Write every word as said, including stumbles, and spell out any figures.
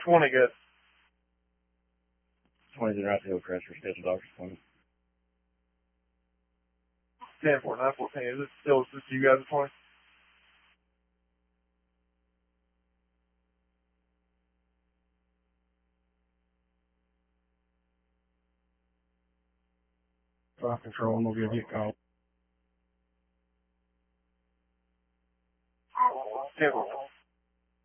twenty good. twenty's in route to Hillcrest for scheduled doctor's appointment. ten four, nine fourteen. Is it still just you guys at twenty? Five control, and we'll give you a call. ten four.